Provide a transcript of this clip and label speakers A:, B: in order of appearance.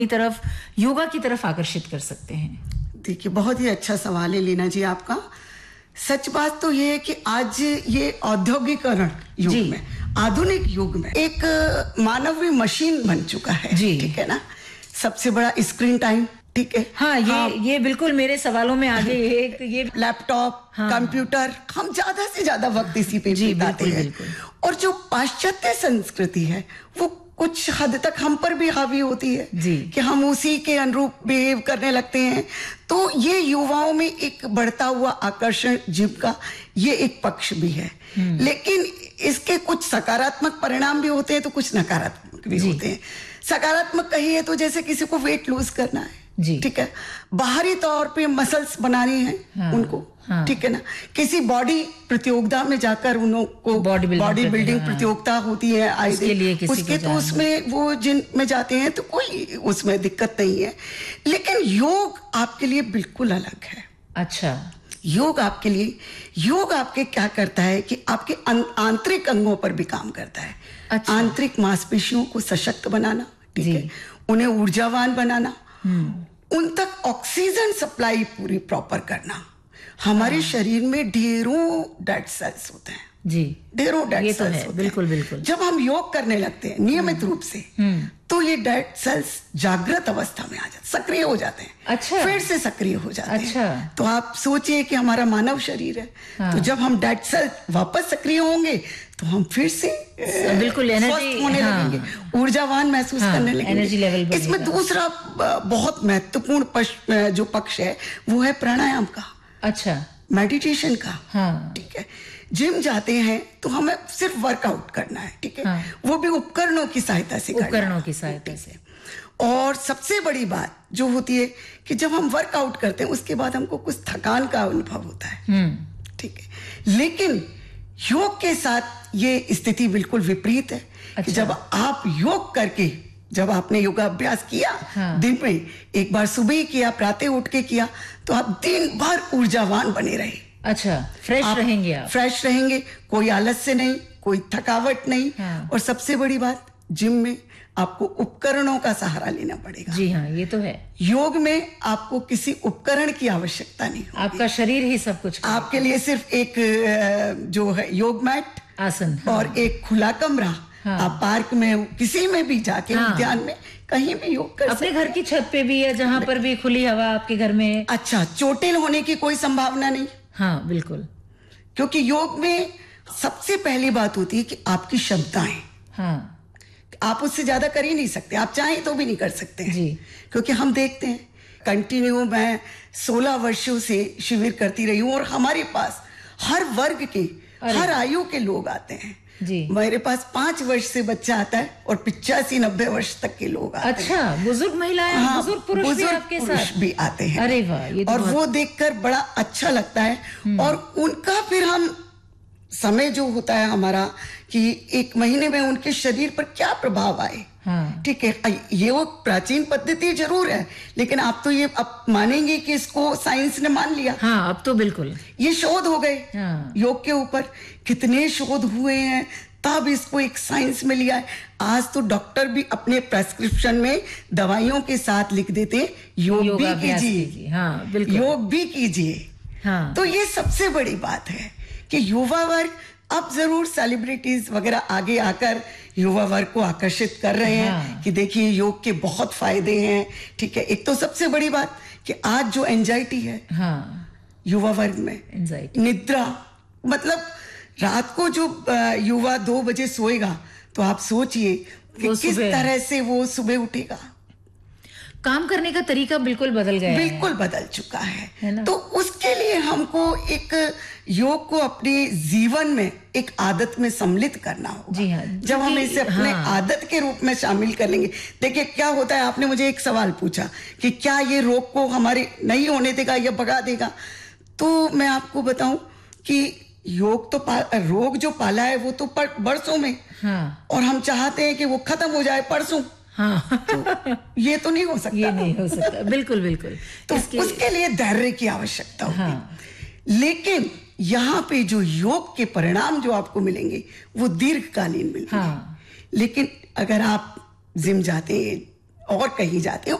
A: की तरफ, योगा की तरफ आकर्षित कर सकते हैं?
B: देखिए, बहुत ही अच्छा सवाल है लीना जी आपका। सच बात तो ये है कि आज ये औद्योगिकरण युग में, आधुनिक युग में एक मानवीय मशीन बन चुका है। ठीक है ना। सबसे बड़ा स्क्रीन टाइम, ठीक है।
A: हाँ, ये बिल्कुल मेरे सवालों में आगे एक ये
B: लैपटॉप, कंप्यूटर, हम ज्यादा से ज्यादा वक्त इसी पे बिताते हैं। और जो पाश्चात्य संस्कृति है वो कुछ हद तक हम पर भी हावी होती है कि हम उसी के अनुरूप बिहेव करने लगते हैं। तो ये युवाओं में एक बढ़ता हुआ आकर्षण जिम का ये एक पक्ष भी है। लेकिन इसके कुछ सकारात्मक परिणाम भी होते हैं तो कुछ नकारात्मक भी होते हैं। सकारात्मक कहिए तो जैसे किसी को वेट लूज करना है, ठीक है, बाहरी तौर पे मसल्स बनानी है उनको, ठीक है ना। किसी बॉडी प्रतियोगिता में जाकर उनको बॉडी बिल्डिंग प्रतियोगिता होती है उसके तो उसमें वो जिन में जाते हैं तो कोई उसमें दिक्कत नहीं है। लेकिन योग आपके लिए बिल्कुल अलग है।
A: अच्छा,
B: योग आपके क्या करता है कि आपके आंतरिक अंगों पर भी काम करता है। अच्छा। आंतरिक मांसपेशियों को सशक्त बनाना, ठीक है, उन्हें ऊर्जावान बनाना, उन तक ऑक्सीजन सप्लाई पूरी प्रॉपर करना। हमारे शरीर में ढेरों डेड सेल्स होते हैं ढेरों डेड सेल्स होते
A: बिल्कुल बिल्कुल।
B: जब हम योग करने लगते हैं नियमित रूप से तो ये डेड सेल्स जागृत अवस्था में आ जाते, सक्रिय हो जाते हैं।
A: अच्छा।
B: फिर से सक्रिय हो जाते हैं। तो आप सोचिए कि हमारा मानव शरीर है, तो जब हम डेड सेल्स वापस सक्रिय होंगे तो हम फिर से
A: बिल्कुल
B: स्वस्थ होने लगेंगे, ऊर्जावान महसूस करने लगेंगे। इसमें दूसरा बहुत महत्वपूर्ण जो पक्ष है वो है प्राणायाम का। अच्छा, मेडिटेशन का। ठीक है। जिम जाते हैं तो हमें सिर्फ वर्कआउट करना है, ठीक है। वो भी उपकरणों की सहायता से और सबसे बड़ी बात जो होती है कि जब हम वर्कआउट करते हैं उसके बाद हमको कुछ थकान का अनुभव होता है, ठीक है। लेकिन योग के साथ ये स्थिति बिल्कुल विपरीत है। कि जब आप योग करके, जब आपने योगाभ्यास किया, दिन में एक बार सुबह ही किया, प्रातः उठ के किया, तो आप दिन भर ऊर्जावान बने रहे।
A: अच्छा, फ्रेश रहेंगे आप।
B: फ्रेश रहेंगे, कोई आलस्य नहीं, कोई थकावट नहीं। और सबसे बड़ी बात, जिम में आपको उपकरणों का सहारा लेना पड़ेगा।
A: जी हाँ, ये तो है।
B: योग में आपको किसी उपकरण की आवश्यकता नहीं होगी।
A: आपका शरीर ही सब कुछ
B: आपके लिए सिर्फ एक जो है योग मैट,
A: आसन,
B: और एक खुला कमरा। आप पार्क में किसी में भी जाके, उद्यान में कहीं भी योग कर
A: अपने घर की छत पे भी है, जहाँ पर भी खुली हवा आपके घर में।
B: अच्छा, चोटिल होने की कोई संभावना नहीं।
A: हाँ, बिल्कुल।
B: क्योंकि योग में सबसे पहली बात होती है कि आपकी क्षमताएं, आप उससे ज्यादा कर ही नहीं सकते, आप चाहें तो भी नहीं कर सकते हैं। क्योंकि हम देखते हैं कंटिन्यू, मैं 16 वर्षों से शिविर करती रही हूँ और हमारे पास हर वर्ग के, हर आयु के लोग आते हैं। मेरे पास 5 वर्ष से बच्चा आता है और 85-90 वर्ष तक के लोग आते हैं।
A: अच्छा, बुजुर्ग महिलाएं, बुजुर्ग पुरुष भी आपके साथ
B: भी आते हैं।
A: अरे वाह, ये तो
B: और वो देखकर बड़ा अच्छा लगता है। और उनका फिर हम समय जो होता है हमारा कि 1 महीने में उनके शरीर पर क्या प्रभाव आए। ठीक है, ये वो प्राचीन पद्धति जरूर है, लेकिन आप तो ये अब मानेंगे कि इसको साइंस ने मान लिया।
A: हाँ, अब तो बिल्कुल
B: ये शोध हो गए। योग के ऊपर कितने शोध हुए हैं, तब इसको एक साइंस में लिया है। आज तो डॉक्टर भी अपने प्रेस्क्रिप्शन में दवाइयों के साथ लिख देते हैं, योग भी कीजिए।
A: हाँ, बिल्कुल,
B: योग भी कीजिए। तो ये सबसे बड़ी बात है कि युवा वर्ग अब जरूर सेलिब्रिटीज वगैरह आगे आकर युवा वर्ग को आकर्षित कर रहे हैं कि देखिए योग के बहुत फायदे हैं। ठीक है, एक तो सबसे बड़ी बात कि आज जो एंजाइटी है युवा वर्ग में, निद्रा, मतलब रात को जो युवा 2 बजे सोएगा तो आप सोचिए कि किस तरह से वो सुबह उठेगा।
A: काम करने का तरीका बिल्कुल बदल गया है,
B: बिल्कुल बदल चुका है। तो उसके लिए हमको एक योग को अपने जीवन में एक आदत में सम्मिलित करना होगा।
A: जी हाँ,
B: जब हम इसे अपने आदत के रूप में शामिल कर लेंगे। देखिए क्या होता है, आपने मुझे एक सवाल पूछा कि क्या ये रोग को हमारे नहीं होने देगा या भगा देगा। तो मैं आपको बताऊं कि योग तो रोग जो पाला है वो तो बरसों में, और हम चाहते हैं कि वो खत्म हो जाए परसों। तो ये तो नहीं हो सकता।
A: ये नहीं हो सकता, बिल्कुल बिल्कुल।
B: तो उसके लिए धैर्य की आवश्यकता होगी। लेकिन यहाँ पे जो योग के परिणाम जो आपको मिलेंगे वो दीर्घकालीन मिलेंगे। लेकिन अगर आप जिम जाते हैं और कहीं जाते हैं